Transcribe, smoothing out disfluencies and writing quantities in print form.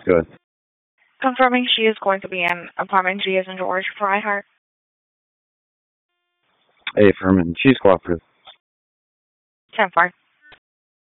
Good. Confirming she is going to be in apartment G as in George Fryhart. A, affirmative. She's cooperative. 10-4.